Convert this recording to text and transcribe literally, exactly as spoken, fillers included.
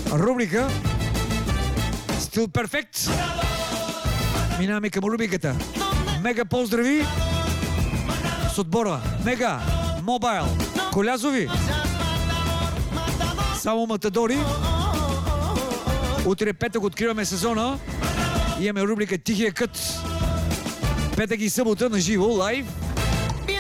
рубрика Стил Перфект. Минаваме към рубриката Мега поздрави с отбора Мега Мобайл Колязови. Само Матадори. Утре петък откриваме сезона. Имаме рубрика Тихия кът. Петък и събота на живо, лайв.